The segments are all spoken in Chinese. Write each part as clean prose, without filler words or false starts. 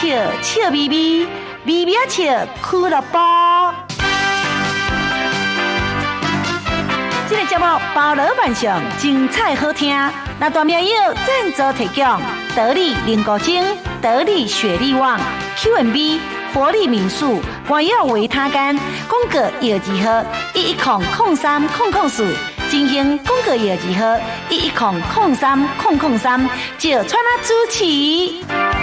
笑笑咪咪，咪咪笑俱乐部。这个节目包罗万象，精彩好听。那大名友赞助提供：得力灵骨精、得力雪力旺、Q&B、活力民宿、关药维他干、宫格药剂盒11003004。进行广告业绩号11003003，就川拉主持。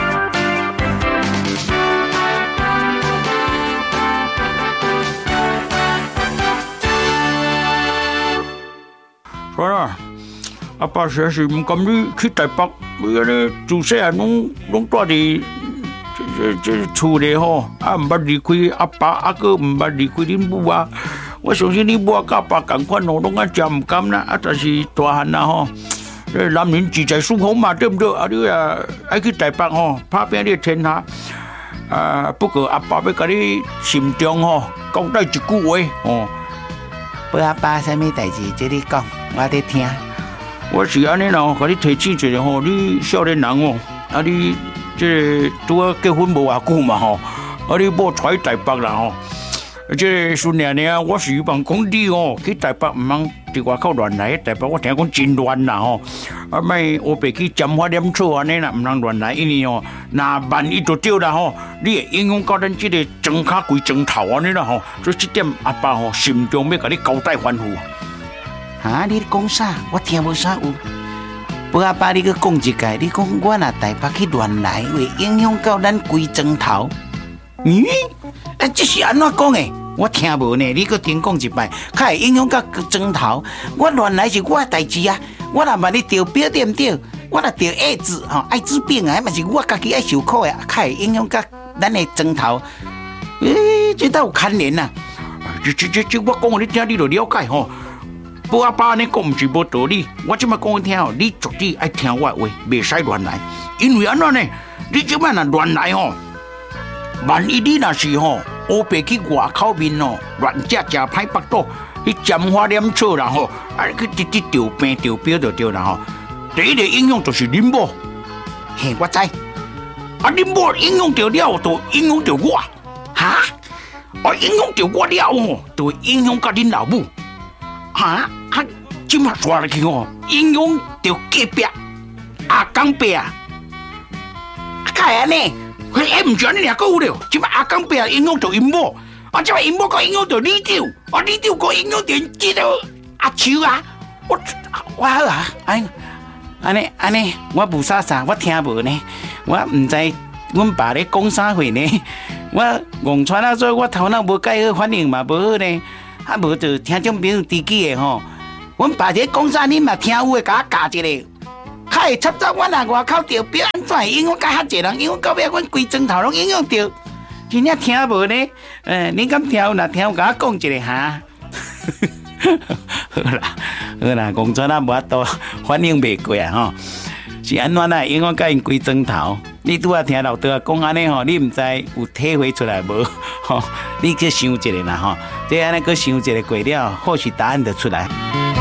川拉，阿爸实在是唔甘你去台北，你安尼自细汉拢住伫这厝里吼，啊唔捌离开阿爸，阿哥唔捌离开恁母啊。我相信你母甲爸同款哦，拢爱食唔甘啦，啊，但是大汉啦吼，男人志在四方嘛，对不对？啊，你啊爱去台北吼，打拼你的天下。啊，不过阿爸要甲你心中吼交代一句话哦。 不阿爸啥物代志，这你讲，我在听。 我是安尼啦，甲你提醒一下吼，你少年人哦，啊你这拄啊结婚无偌久嘛吼，啊你某娶台北啦吼。这孙娘娘，我是希望讲你哦，去台北唔通伫外口乱来。台北我听讲真乱啦吼，啊莫乌白去沾花染草安尼啦，唔通乱来，因为哦，那万一就对啦吼，你会影响到咱这个装脚规装头安尼啦吼，所以这点阿爸吼心中要甲你交代吩咐。 啊，你讲啥？我听无啥有。不阿爸，你去讲一个，你讲我若台北去乱来，会影响到咱规装头。这是安怎讲的？我听无呢，你搁听讲一摆，较会影响到砖头。我乱来是我的代志啊！我若万你调表对唔对？我若调艾滋吼，艾滋病啊，嘛是我家己爱受苦的，较会影响到咱的砖头。这倒有牵连呐！ 这我讲互你听，你就了解吼。不阿爸安尼讲唔是无道理，我即摆讲你听吼，你绝对爱听我的话，袂使乱来。因为安怎呢？你即摆若乱来吼，万一你若是吼。乌白去外口面哦，乱食歹腹肚，去沾花染草啦吼，啊去直着病着标就对啦吼。第一个影响就是恁某， 嘿，我知。 啊，恁某影响着了，就影响着我，哈？啊，影响着我了哦，就会影响到恁老母，哈？啊，即马刷落去哦，影响着隔壁阿公伯啊， 干安尼？ 唔是安尼俩讲有了，即摆阿公伯影响到因某，啊，即摆因某个影响到李长，啊，李长个影响到即个阿秋啊， 我好啊，安尼，我无啥，我听无呢，我唔知阮爸咧讲啥货呢，我戆传啊，所以我头脑无介好，反应嘛无好呢，啊无就听种朋友知己的吼，阮爸咧讲啥，你嘛听有诶，甲我教一个。较会插走，我若外口调表，安怎会影响到遐济人？影响到尾，阮规砖头拢影响到。真正听无呢？你敢听有？若听有，甲我讲一下哈。好啦，公船啊，无法度反应袂过啊吼。是安怎啦？影响到因规砖头。你拄仔听老道啊讲安尼吼，你毋知有体会出来无？吼，你去想一下啦吼。这安尼去想一下过了，或许答案就出来。